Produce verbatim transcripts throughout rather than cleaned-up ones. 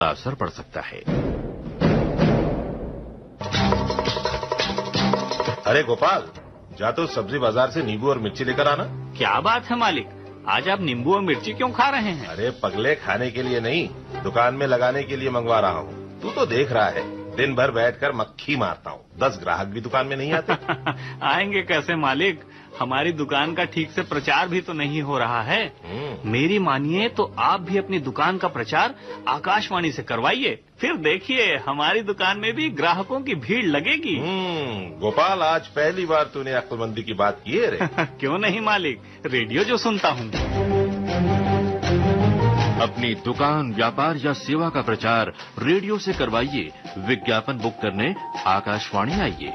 असर पड़ सकता है। अरे गोपाल, जा तो सब्जी बाजार से नींबू और मिर्ची लेकर आना। क्या बात है मालिक, आज आप नींबू और मिर्ची क्यों खा रहे हैं? अरे पगले, खाने के लिए नहीं, दुकान में लगाने के लिए मंगवा रहा हूँ। तू तो देख रहा है, दिन भर बैठकर मक्खी मारता हूँ, दस ग्राहक भी दुकान में नहीं आते। आएंगे कैसे मालिक, हमारी दुकान का ठीक से प्रचार भी तो नहीं हो रहा है। मेरी मानिए तो आप भी अपनी दुकान का प्रचार आकाशवाणी से करवाइए, फिर देखिए हमारी दुकान में भी ग्राहकों की भीड़ लगेगी। गोपाल, आज पहली बार तूने अक्लमंदी की बात की है रे। क्यों नहीं मालिक, रेडियो जो सुनता हूँ। अपनी दुकान, व्यापार या सेवा का प्रचार रेडियो से करवाइए। विज्ञापन बुक करने आकाशवाणी आइए।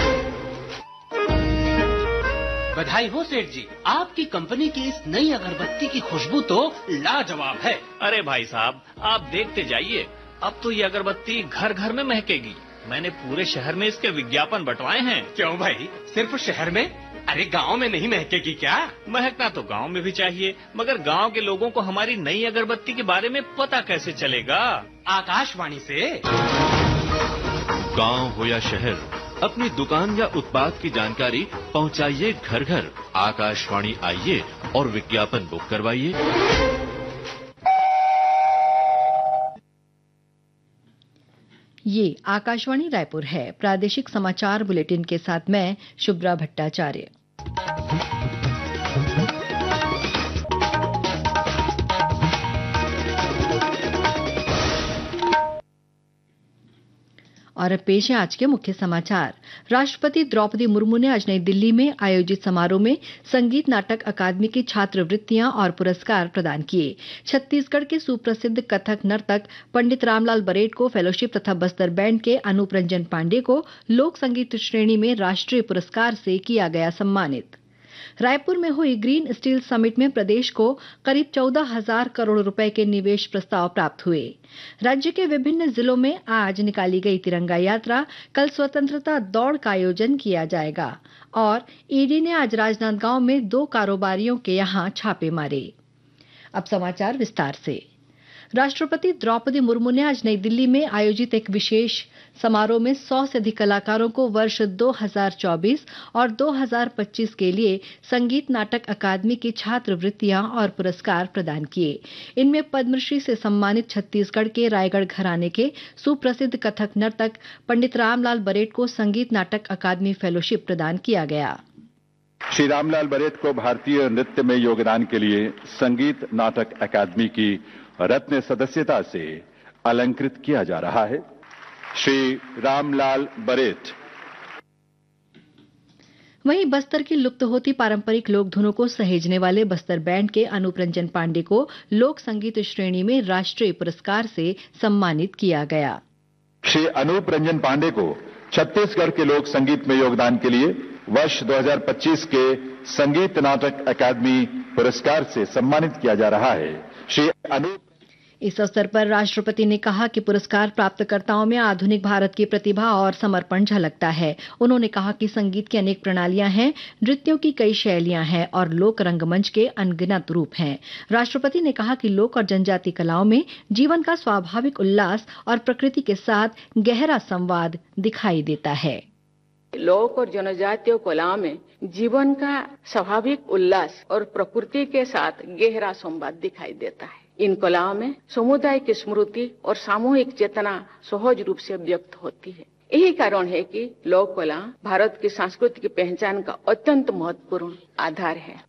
बधाई हो सेठ जी, आपकी कंपनी की इस नई अगरबत्ती की खुशबू तो लाजवाब है। अरे भाई साहब, आप देखते जाइए, अब तो ये अगरबत्ती घर घर में महकेगी। मैंने पूरे शहर में इसके विज्ञापन बंटवाए हैं। क्यों भाई, सिर्फ शहर में? अरे गांव में नहीं महकेगी क्या? महकना तो गांव में भी चाहिए, मगर गांव के लोगों को हमारी नई अगरबत्ती के बारे में पता कैसे चलेगा? आकाशवाणी से। गांव हो या शहर, अपनी दुकान या उत्पाद की जानकारी पहुंचाइए घर घर। आकाशवाणी आइए और विज्ञापन बुक करवाइए। ये आकाशवाणी रायपुर है। प्रादेशिक समाचार बुलेटिन के साथ मैं शुभ्रा भट्टाचार्य। और अब पेश है आज के मुख्य समाचार। राष्ट्रपति द्रौपदी मुर्मू ने आज नई दिल्ली में आयोजित समारोह में संगीत नाटक अकादमी की छात्रवृत्तियां और पुरस्कार प्रदान किए। छत्तीसगढ़ के सुप्रसिद्ध कथक नर्तक पंडित रामलाल बरेठ को फेलोशिप तथा बस्तर बैंड के अनूप रंजन पांडे को लोक संगीत श्रेणी में राष्ट्रीय पुरस्कार से किया गया सम्मानित। रायपुर में हुई ग्रीन स्टील समिट में प्रदेश को करीब चौदह हजार करोड़ रुपए के निवेश प्रस्ताव प्राप्त हुए। राज्य के विभिन्न जिलों में आज निकाली गई तिरंगा यात्रा, कल स्वतंत्रता दौड़ का आयोजन किया जाएगा। और ईडी ने आज राजनांदगांव में दो कारोबारियों के यहां छापे मारे। अब समाचार विस्तार से। राष्ट्रपति द्रौपदी मुर्मू ने आज नई दिल्ली में आयोजित एक विशेष समारोह में सौ से अधिक कलाकारों को वर्ष दो हजार चौबीस और दो हजार पच्चीस के लिए संगीत नाटक अकादमी की छात्रवृत्तियां और पुरस्कार प्रदान किए। इनमें पद्मश्री से सम्मानित छत्तीसगढ़ के रायगढ़ घराने के सुप्रसिद्ध कथक नर्तक पंडित रामलाल बरेठ को संगीत नाटक अकादमी फेलोशिप प्रदान किया गया। श्री रामलाल बरेठ को भारतीय नृत्य में योगदान के लिए संगीत नाटक अकादमी की रत्न सदस्यता से अलंकृत किया जा रहा है। श्री रामलाल बरेठ। वहीं बस्तर की लुप्त होती पारंपरिक लोक धुनों को सहेजने वाले बस्तर बैंड के अनूप रंजन पांडे को लोक संगीत श्रेणी में राष्ट्रीय पुरस्कार से सम्मानित किया गया। श्री अनूप रंजन पांडे को छत्तीसगढ़ के लोक संगीत में योगदान के लिए वर्ष दो हजार पच्चीस के संगीत नाटक अकादमी पुरस्कार से सम्मानित किया जा रहा है। श्री अनूप इस अवसर पर राष्ट्रपति ने कहा कि पुरस्कार प्राप्तकर्ताओं में आधुनिक भारत की प्रतिभा और समर्पण झलकता है। उन्होंने कहा कि संगीत की अनेक प्रणालियां हैं, नृत्यों की कई शैलियां हैं और लोक रंगमंच के अनगिनत रूप हैं। राष्ट्रपति ने कहा कि लोक और जनजाति कलाओं में जीवन का स्वाभाविक उल्लास और प्रकृति के साथ गहरा संवाद दिखाई देता है। लोक और जनजातीय कलाओं में जीवन का स्वाभाविक उल्लास और प्रकृति के साथ गहरा संवाद दिखाई देता है। इन कलाओं में समुदाय की स्मृति और सामूहिक चेतना सहज रूप से व्यक्त होती है। यही कारण है कि लोक कला भारत की सांस्कृतिक पहचान का अत्यंत महत्वपूर्ण आधार है।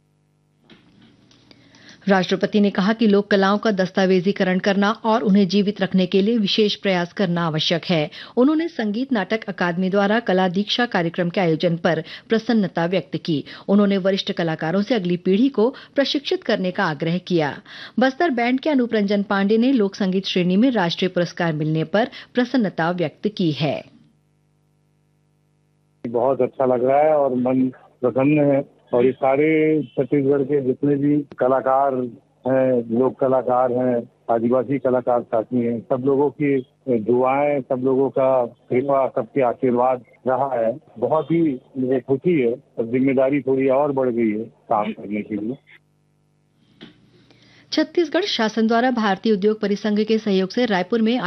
राष्ट्रपति ने कहा कि लोक कलाओं का दस्तावेजीकरण करना और उन्हें जीवित रखने के लिए विशेष प्रयास करना आवश्यक है। उन्होंने संगीत नाटक अकादमी द्वारा कला दीक्षा कार्यक्रम के आयोजन पर प्रसन्नता व्यक्त की। उन्होंने वरिष्ठ कलाकारों से अगली पीढ़ी को प्रशिक्षित करने का आग्रह किया। बस्तर बैंड के अनूप रंजन पांडे ने लोक संगीत श्रेणी में राष्ट्रीय पुरस्कार मिलने पर प्रसन्नता व्यक्त की है। बहुत अच्छा लग रहा है और मन प्रसन्न है। और ये सारे छत्तीसगढ़ के जितने भी कलाकार हैं, लोक कलाकार हैं, आदिवासी कलाकार साथी हैं, सब लोगों की दुआएं, सब लोगों का कृपा, सबके आशीर्वाद रहा है। बहुत ही मुझे खुशी है और जिम्मेदारी थोड़ी और बढ़ गई है काम करने के लिए। छत्तीसगढ़ शासन द्वारा भारतीय उद्योग परिसंघ के सहयोग से रायपुर में